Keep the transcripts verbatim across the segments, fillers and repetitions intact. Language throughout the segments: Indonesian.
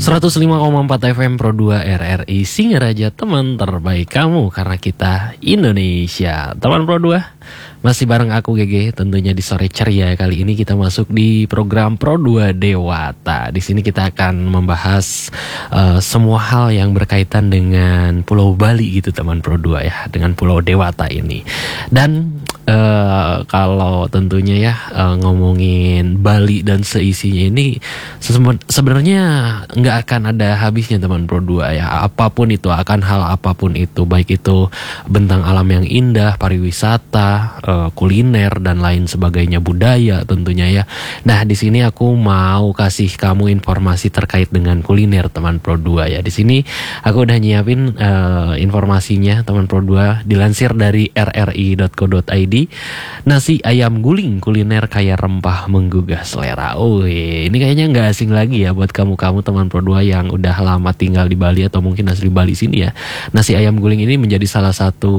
seratus lima koma empat F M Pro dua R R I Singaraja, teman terbaik kamu karena kita Indonesia. Teman Pro dua, masih bareng aku G G tentunya di sore ceria. Kali ini kita masuk di program Pro dua Dewata. Di sini kita akan membahas uh, semua hal yang berkaitan dengan Pulau Bali gitu teman Pro dua ya, dengan Pulau Dewata ini. Dan uh, kalau tentunya ya uh, ngomongin Bali dan seisinya ini sebenarnya nggak akan ada habisnya teman Pro dua ya. Apapun itu, akan hal apapun itu, baik itu bentang alam yang indah, pariwisata, uh, kuliner dan lain sebagainya, budaya tentunya ya. Nah, di sini aku mau kasih kamu informasi terkait dengan kuliner teman Pro dua ya. Di sini aku udah nyiapin uh, informasinya teman Pro dua, dilansir dari r r i dot co dot i d. Nasi ayam guling, kuliner kaya rempah menggugah selera. Oh, ini kayaknya nggak asing lagi ya buat kamu-kamu teman Pro dua yang udah lama tinggal di Bali atau mungkin asli Bali sini ya. Nasi ayam guling ini menjadi salah satu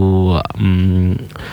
hmm,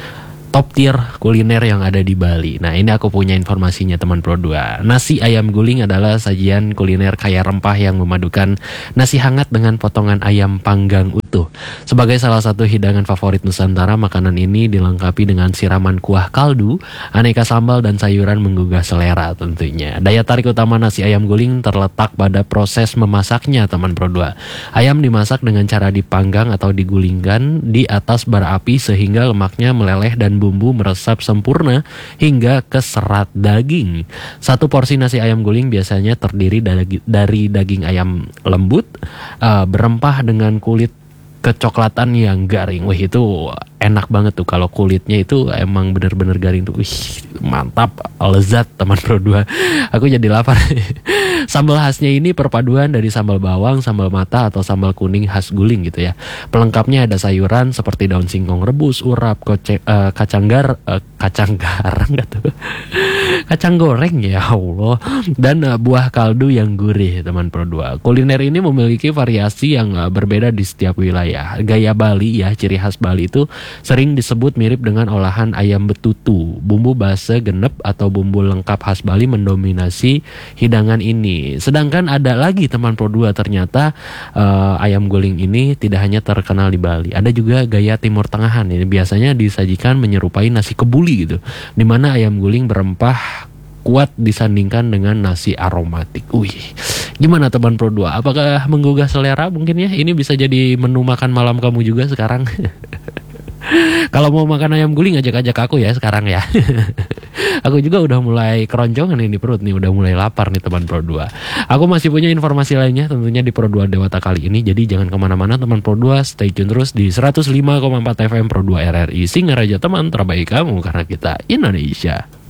top tier kuliner yang ada di Bali. Nah, ini aku punya informasinya teman Pro dua. Nasi ayam guling adalah sajian kuliner kaya rempah yang memadukan nasi hangat dengan potongan ayam panggang utuh. Sebagai salah satu hidangan favorit Nusantara, makanan ini dilengkapi dengan siraman kuah kaldu, aneka sambal dan sayuran menggugah selera tentunya. Daya tarik utama nasi ayam guling terletak pada proses memasaknya teman Pro dua. Ayam dimasak dengan cara dipanggang atau digulingkan di atas bara api sehingga lemaknya meleleh dan bumbu meresap sempurna hingga ke serat daging. Satu porsi nasi ayam guling biasanya terdiri dari, dari daging ayam lembut, uh, berempah dengan kulit kecoklatan yang garing. Wih, itu enak banget tuh kalau kulitnya itu emang bener-bener garing tuh. Wih, mantap, lezat teman Pro dua. Aku jadi lapar. Sambal khasnya ini perpaduan dari sambal bawang, sambal mata atau sambal kuning khas guling gitu ya. Pelengkapnya ada sayuran seperti daun singkong rebus, urap, koce, uh, kacang gar, uh, kacang garang gitu. Kacang goreng ya Allah. Dan uh, buah kaldu yang gurih teman Pro dua. Kuliner ini memiliki variasi yang uh, berbeda di setiap wilayah. Gaya Bali ya, ciri khas Bali itu sering disebut mirip dengan olahan ayam betutu. Bumbu base genep atau bumbu lengkap khas Bali mendominasi hidangan ini. Sedangkan ada lagi teman Pro dua, ternyata uh, ayam guling ini tidak hanya terkenal di Bali. Ada juga gaya Timur Tengahan. Ini biasanya disajikan menyerupai nasi kebuli gitu, dimana ayam guling berempah kuat disandingkan dengan nasi aromatik. Wih, gimana teman Pro dua? Apakah menggugah selera mungkin ya? Ini bisa jadi menu makan malam kamu juga sekarang. Kalau mau makan ayam guling ajak-ajak aku ya sekarang ya. Aku juga udah mulai keroncongan nih di perut nih, udah mulai lapar nih teman Pro dua. Aku masih punya informasi lainnya tentunya di Pro dua Dewata kali ini. Jadi jangan kemana-mana teman Pro dua, stay tune terus di seratus lima koma empat F M Pro dua R R I Singaraja, teman terbaik kamu karena kita Indonesia.